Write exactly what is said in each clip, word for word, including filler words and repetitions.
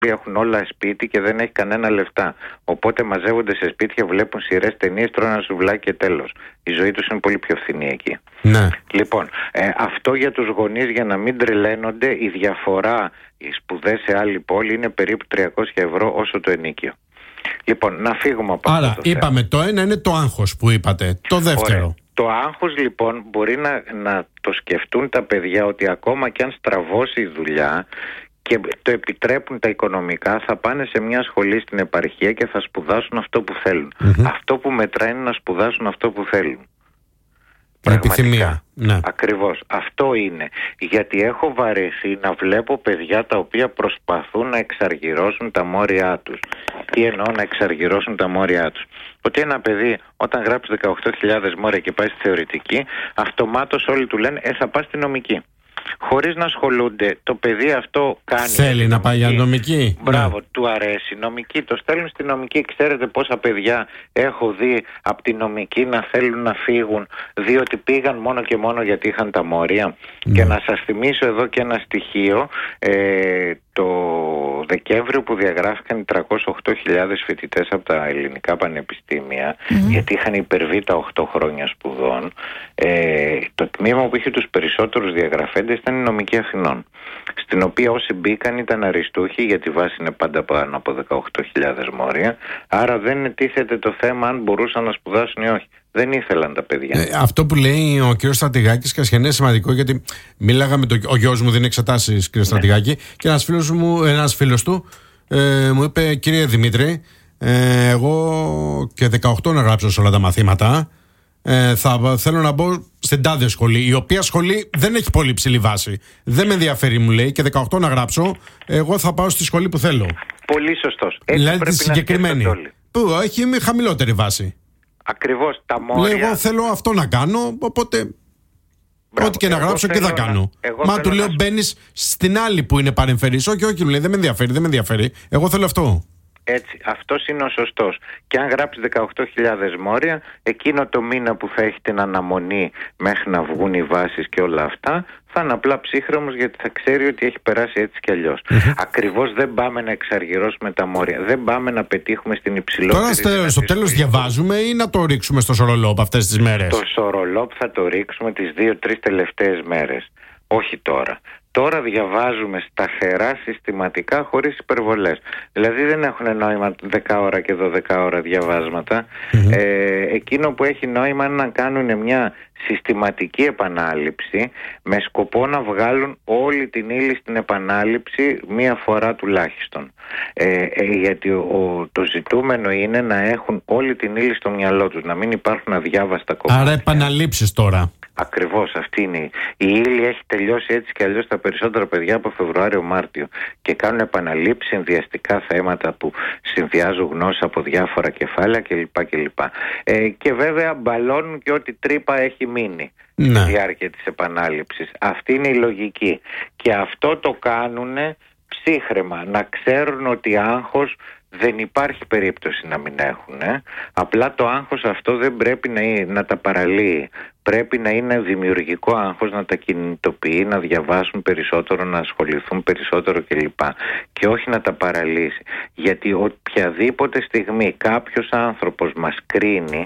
έχουν όλα σπίτι και δεν έχει κανένα λεφτά. Οπότε μαζεύονται σε σπίτια, βλέπουν σειρές, ταινίες, τρώνε ένα σουβλάκι και τέλος. Η ζωή τους είναι πολύ πιο φθηνή εκεί. Ναι. Λοιπόν, ε, αυτό για τους γονείς, για να μην τρελαίνονται, η διαφορά, οι σπουδές σε άλλη πόλη είναι περίπου τριακόσια ευρώ όσο το ενίκιο. Λοιπόν, να φύγουμε από Άρα, αυτό το είπαμε, θέμα. το ένα είναι το άγχος που είπατε. Το δεύτερο. Ωραία. Το άγχος λοιπόν μπορεί να, να το σκεφτούν τα παιδιά ότι ακόμα και αν στραβώσει η δουλειά και το επιτρέπουν τα οικονομικά, θα πάνε σε μια σχολή στην επαρχία και θα σπουδάσουν αυτό που θέλουν. Mm-hmm. Αυτό που μετράει είναι να σπουδάσουν αυτό που θέλουν. Επιθυμία. Ναι. Ακριβώς. Αυτό είναι. Γιατί έχω βαρεθεί να βλέπω παιδιά τα οποία προσπαθούν να εξαργυρώσουν τα μόρια τους. Τι εννοώ να εξαργυρώσουν τα μόρια τους? Ότι ένα παιδί όταν γράψει δεκαοκτώ χιλιάδες μόρια και πάει στη θεωρητική, αυτομάτως όλοι του λένε ε, θα πας στη νομική. Χωρίς να ασχολούνται, το παιδί αυτό κάνει. Θέλει να πάει για νομική. Μπράβο, ναι. Του αρέσει. Νομική, το στέλνουν στη νομική. Ξέρετε πόσα παιδιά έχω δει από τη νομική να θέλουν να φύγουν, διότι πήγαν μόνο και μόνο γιατί είχαν τα μόρια. Ναι. Και να σας θυμίσω εδώ και ένα στοιχείο. Ε, το Δεκέμβριο που διαγράφηκαν οι τριακόσιες οκτώ χιλιάδες φοιτητές από τα ελληνικά πανεπιστήμια, mm. γιατί είχαν υπερβεί τα οκτώ χρόνια σπουδών, ε, το τμήμα που είχε τους περισσότερους διαγραφέντες ήταν η νομική Αθηνών, στην οποία όσοι μπήκαν ήταν αριστούχοι, γιατί η βάση είναι πάντα πάνω από δεκαοκτώ χιλιάδες μόρια, άρα δεν ετίθεται το θέμα αν μπορούσαν να σπουδάσουν ή όχι. Δεν ήθελαν τα παιδιά. Ε, αυτό που λέει ο κ. Στρατηγάκης και είναι σημαντικό, γιατί μίλαγα με το. Ο γιος μου δίνει εξετάσεις, κ. Ναι. Στρατηγάκη, και ένας φίλος, μου, ένας φίλος του ε, μου είπε: Κύριε Δημήτρη, ε, εγώ και δεκαοκτώ να γράψω σε όλα τα μαθήματα. Ε, θα θέλω να μπω στην τάδε σχολή, η οποία σχολή δεν έχει πολύ ψηλή βάση. Δεν με ενδιαφέρει, μου λέει, και δεκαοκτώ να γράψω. Εγώ θα πάω στη σχολή που θέλω. Πολύ σωστός. Δηλαδή τη συγκεκριμένη. Που έχει χαμηλότερη βάση. Ακριβώς, τα μόρια. Λέει, εγώ θέλω αυτό να κάνω, οπότε Μπράβο, ό,τι και να γράψω και θα κάνω. Να, Μα του λέω, να... μπαίνει στην άλλη που είναι παρεμφερής. Όχι, όχι, μου λέει, δεν με ενδιαφέρει, δεν με ενδιαφέρει. Εγώ θέλω αυτό. Έτσι, αυτός είναι ο σωστός. Και αν γράψει δεκαοκτώ χιλιάδες μόρια, εκείνο το μήνα που θα έχει την αναμονή μέχρι να βγουν οι βάσεις και όλα αυτά, θα είναι απλά ψύχρεμος, γιατί θα ξέρει ότι έχει περάσει έτσι κι αλλιώς. Mm-hmm. Ακριβώς δεν πάμε να εξαργυρώσουμε τα μόρια. Δεν πάμε να πετύχουμε στην υψηλότερη. Τώρα στο, στο τέλος διαβάζουμε ή να το ρίξουμε στο σορολόπ αυτές τις μέρες? Το σορολόπ θα το ρίξουμε τις δύο-τρεις τελευταίες μέρες. Όχι τώρα. Τώρα διαβάζουμε σταθερά, συστηματικά, χωρίς υπερβολές. Δηλαδή δεν έχουν νόημα δέκα ώρα και δώδεκα ώρα διαβάσματα. Mm-hmm. Ε, εκείνο που έχει νόημα είναι να κάνουν μια συστηματική επανάληψη με σκοπό να βγάλουν όλη την ύλη στην επανάληψη μία φορά τουλάχιστον. Ε, ε, γιατί ο, το ζητούμενο είναι να έχουν όλη την ύλη στο μυαλό τους, να μην υπάρχουν αδιάβαστα κομμάτια. Άρα επαναλήψεις τώρα. Ακριβώς, αυτή είναι. Η ύλη έχει τελειώσει έτσι κι αλλιώς τα περισσότερα παιδιά από Φεβρουάριο-Μάρτιο και κάνουν επαναλήψεις, συνδυαστικά θέματα που συνδυάζουν γνώση από διάφορα κεφάλαια κλπ. κλπ. Ε, και βέβαια μπαλώνουν και ό,τι τρύπα έχει μείνει ναι. στη διάρκεια της επανάληψης. Αυτή είναι η λογική. Και αυτό το κάνουν ψύχρεμα, να ξέρουν ότι άγχος δεν υπάρχει περίπτωση να μην έχουν. Ε. Απλά το άγχος αυτό δεν πρέπει να, είναι, να τα παραλύει. Πρέπει να είναι δημιουργικό άγχος, να τα κινητοποιεί, να διαβάσουν περισσότερο, να ασχοληθούν περισσότερο κλπ. Και όχι να τα παραλύσει. Γιατί οποιαδήποτε στιγμή κάποιος άνθρωπος μας κρίνει,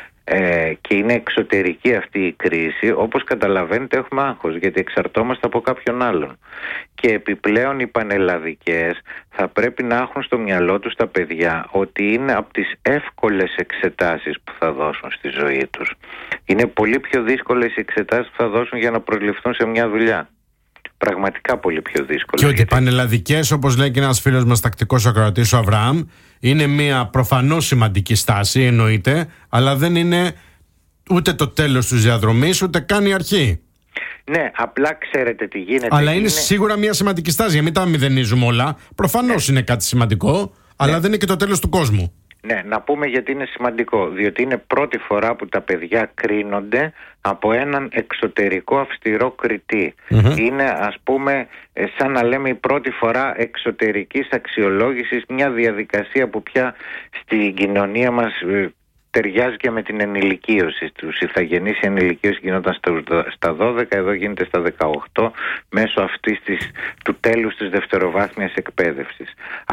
Ε, και είναι εξωτερική αυτή η κρίση, όπως καταλαβαίνετε έχουμε άγχος, γιατί εξαρτώμαστε από κάποιον άλλον. Και επιπλέον οι πανελλαδικές θα πρέπει να έχουν στο μυαλό τους τα παιδιά ότι είναι από τις εύκολες εξετάσεις που θα δώσουν στη ζωή τους. Είναι πολύ πιο δύσκολες οι εξετάσεις που θα δώσουν για να προσληφθούν σε μια δουλειά. Πραγματικά πολύ πιο δύσκολο. Και ότι οι πανελλαδικές, όπως λέει και ένας φίλος μας τακτικός ακροατής, ο Αβραάμ, είναι μια προφανώς σημαντική στάση, εννοείται, αλλά δεν είναι ούτε το τέλος της διαδρομής, ούτε καν η αρχή. Ναι, απλά ξέρετε τι γίνεται. Αλλά είναι, είναι σίγουρα μια σημαντική στάση, για μην τα μηδενίζουμε όλα. Προφανώς ναι. είναι κάτι σημαντικό, ναι. αλλά δεν είναι και το τέλος του κόσμου. Ναι, να πούμε γιατί είναι σημαντικό. Διότι είναι πρώτη φορά που τα παιδιά κρίνονται από έναν εξωτερικό αυστηρό κριτή. Mm-hmm. Είναι, ας πούμε, σαν να λέμε η πρώτη φορά εξωτερικής αξιολόγησης, μια διαδικασία που πια στην κοινωνία μας ταιριάζει και με την ενηλικίωση τους. Η ηθαγενής ενηλικίωση γινόταν στα δώδεκα, εδώ γίνεται στα δεκαοκτώ μέσω αυτής της, του τέλους της δευτεροβάθμιας εκπαίδευσης.